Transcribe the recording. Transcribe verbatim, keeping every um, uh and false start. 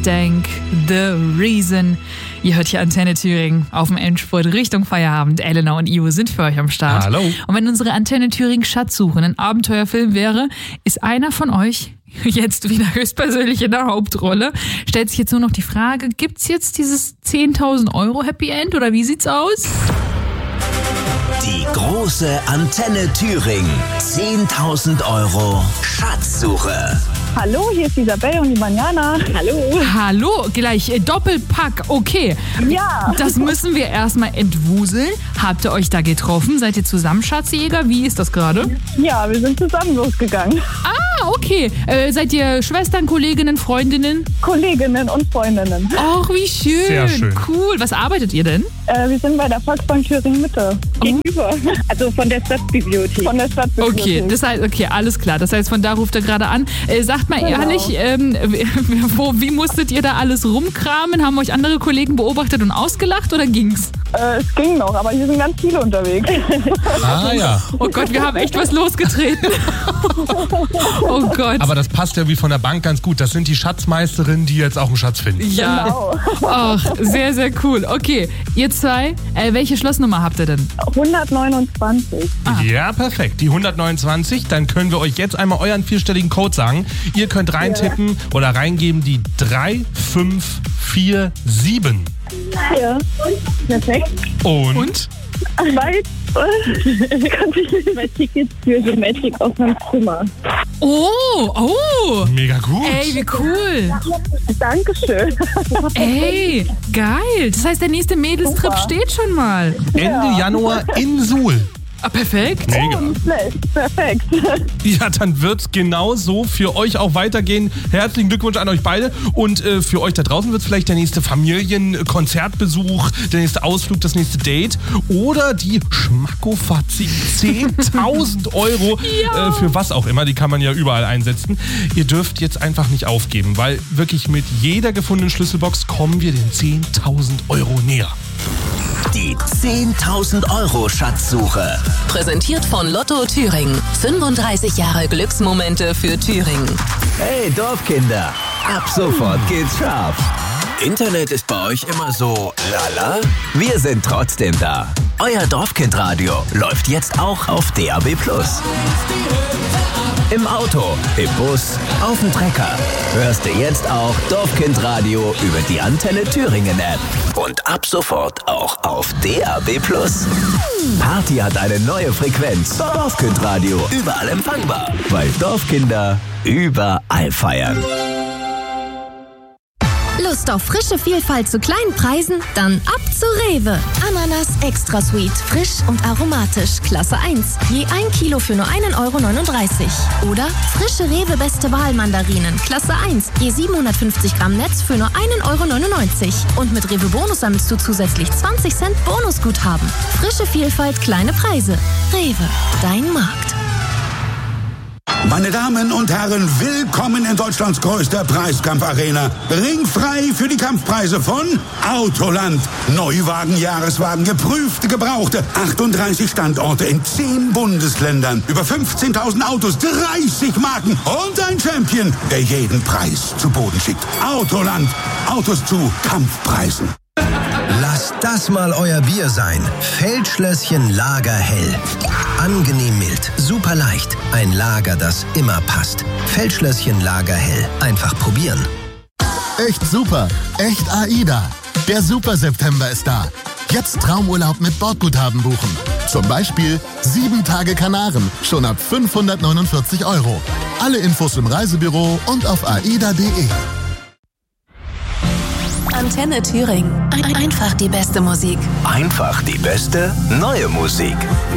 Stank, The Reason. Ihr hört hier Antenne Thüringen auf dem Endspurt Richtung Feierabend. Elena und Ivo sind für euch am Start. Hallo. Und wenn unsere Antenne Thüringen Schatzsuche ein Abenteuerfilm wäre, ist einer von euch jetzt wieder höchstpersönlich in der Hauptrolle. Stellt sich jetzt nur noch die Frage, gibt's jetzt dieses zehntausend Euro Happy End oder wie sieht's aus? Die große Antenne Thüringen. zehntausend Euro Schatzsuche. Hallo, hier ist Isabelle und die Manjana. Hallo. Hallo, gleich äh, Doppelpack, okay. Ja. Das müssen wir erstmal entwuseln. Habt ihr euch da getroffen? Seid ihr zusammen Schatzjäger? Wie ist das gerade? Ja, wir sind zusammen losgegangen. Ah, okay. Äh, seid ihr Schwestern, Kolleginnen, Freundinnen? Kolleginnen und Freundinnen. Ach, wie schön. Sehr schön. Cool. Was arbeitet ihr denn? Äh, wir sind bei der Volksbank Thüringen Mitte. Gegenüber. Also von der Stadtbibliothek. Von der Stadtbibliothek. Okay, das heißt, okay, alles klar. Das heißt, von da ruft er gerade an. Äh, sagt mal Genau. ehrlich, ähm, wo, wie musstet ihr da alles rumkramen? Haben euch andere Kollegen beobachtet und ausgelacht oder ging's? Äh, es ging noch, aber hier sind ganz viele unterwegs. Ah ja. Oh Gott, wir haben echt was losgetreten. Oh Gott. Aber das passt ja wie von der Bank ganz gut. Das sind die Schatzmeisterinnen, die jetzt auch einen Schatz finden. Ja. Genau. Ach, sehr, sehr cool. Okay, ihr zwei, äh, welche Schlossnummer habt ihr denn? hundertneunundzwanzig. Ja, perfekt. Die hundertneunundzwanzig, dann können wir euch jetzt einmal euren vierstelligen Code sagen. Ihr könnt reintippen oder reingeben die drei fünf vier sieben. Ja. Perfekt. Und? Und? Weit. Konnte ich zwei Tickets für The Magic aus meinem Zimmer. Oh, oh. Mega gut. Ey, wie cool. Dankeschön. Ey, geil. Das heißt, der nächste Mädelstrip Super. steht schon mal. Ende Januar in Suhl. Ah, perfekt. Mega. Nicht schlecht. Perfekt. Ja, dann wird's genau so für euch auch weitergehen. Herzlichen Glückwunsch an euch beide. Und äh, für euch da draußen wird's vielleicht der nächste Familienkonzertbesuch, der nächste Ausflug, das nächste Date oder die Schmackofahrt zehntausend Euro Ja. äh, für was auch immer. Die kann man ja überall einsetzen. Ihr dürft jetzt einfach nicht aufgeben, weil wirklich mit jeder gefundenen Schlüsselbox kommen wir den zehntausend Euro näher. Die zehntausend Euro Schatzsuche. Präsentiert von Lotto Thüringen. fünfunddreißig Jahre Glücksmomente für Thüringen. Hey Dorfkinder, ab sofort geht's scharf. Internet ist bei euch immer so lala? Wir sind trotzdem da. Euer Dorfkindradio läuft jetzt auch auf D A B plus. Im Auto, im Bus, auf dem Trecker. Hörst du jetzt auch Dorfkindradio über die Antenne Thüringen App. Und ab sofort auch auf D A B plus. Party hat eine neue Frequenz. Dorfkindradio, überall empfangbar. Weil Dorfkinder überall feiern. Lust auf frische Vielfalt zu kleinen Preisen? Dann ab zu Rewe. Ananas Extra Sweet, frisch und aromatisch, Klasse eins. Je ein Kilo für nur ein Euro neununddreißig. Oder frische Rewe Beste Wahl Mandarinen, Klasse eins. Je siebenhundertfünfzig Gramm Netz für nur ein Euro neunundneunzig. Und mit Rewe Bonus sammelst du zusätzlich zwanzig Cent Bonusguthaben. Frische Vielfalt, kleine Preise. Rewe, dein Markt. Meine Damen und Herren, willkommen in Deutschlands größter Preiskampfarena. Ringfrei für die Kampfpreise von Autoland. Neuwagen, Jahreswagen, geprüfte, gebrauchte. achtunddreißig Standorte in zehn Bundesländern. Über fünfzehntausend Autos, dreißig Marken und ein Champion, der jeden Preis zu Boden schickt. Autoland. Autos zu Kampfpreisen. Lasst das mal euer Bier sein. Feldschlösschen Lagerhell. Angenehm mild, super leicht. Ein Lager, das immer passt. Feldschlösschen Lagerhell. Einfach probieren. Echt super. Echt AIDA. Der Super September ist da. Jetzt Traumurlaub mit Bordguthaben buchen. Zum Beispiel sieben Tage Kanaren. Schon ab fünfhundertneunundvierzig Euro. Alle Infos im Reisebüro und auf aida punkt de. Antenne Thüringen. Ein- Einfach die beste Musik. Einfach die beste neue Musik.